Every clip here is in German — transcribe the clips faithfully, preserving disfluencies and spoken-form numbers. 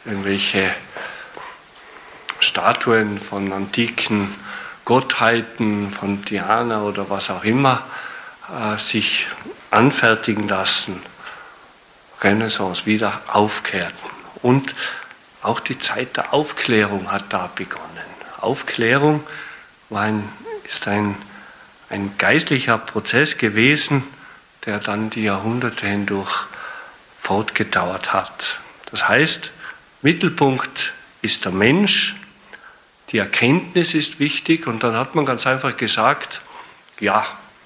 irgendwelche Statuen von antiken Gottheiten, von Diana oder was auch immer, äh, sich anfertigen lassen. Renaissance, wieder aufkehrten. Und auch die Zeit der Aufklärung hat da begonnen. Aufklärung war ein, ist ein, ein geistlicher Prozess gewesen, der dann die Jahrhunderte hindurch fortgedauert hat. Das heißt, Mittelpunkt ist der Mensch, die Erkenntnis ist wichtig und dann hat man ganz einfach gesagt, ja,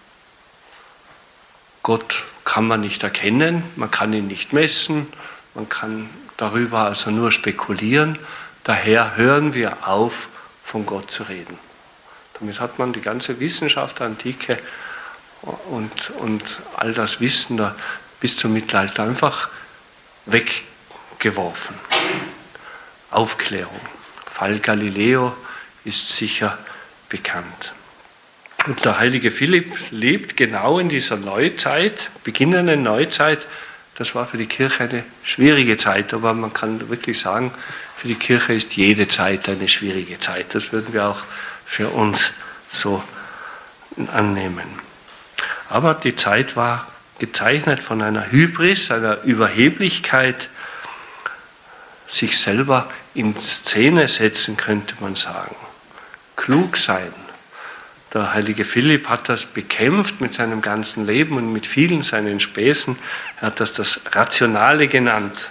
Gott kann man nicht erkennen, man kann ihn nicht messen, man kann darüber also nur spekulieren, daher hören wir auf, von Gott zu reden. Damit hat man die ganze Wissenschaft der Antike und, und all das Wissen da bis zum Mittelalter einfach weggeworfen. Aufklärung. Fall Galileo ist sicher bekannt. Und der heilige Philipp lebt genau in dieser Neuzeit, beginnenden Neuzeit. Das war für die Kirche eine schwierige Zeit, aber man kann wirklich sagen, für die Kirche ist jede Zeit eine schwierige Zeit. Das würden wir auch für uns so annehmen. Aber die Zeit war gezeichnet von einer Hybris, einer Überheblichkeit, sich selber in Szene setzen, könnte man sagen. Klug sein. Der heilige Philipp hat das bekämpft mit seinem ganzen Leben und mit vielen seinen Späßen. Er hat das das Rationale genannt.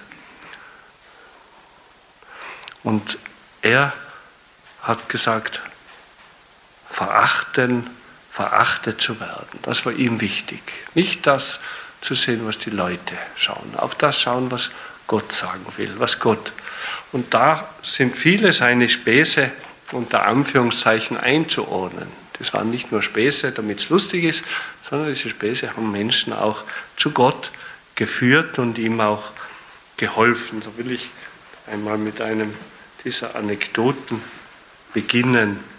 Und er hat gesagt, verachten, verachtet zu werden. Das war ihm wichtig. Nicht das zu sehen, was die Leute schauen. Auf das schauen, was Gott sagen will, was Gott. Und da sind viele seine Späße unter Anführungszeichen einzuordnen. Das waren nicht nur Späße, damit es lustig ist, sondern diese Späße haben Menschen auch zu Gott geführt und ihm auch geholfen. Da will ich einmal mit einem dieser Anekdoten beginnen.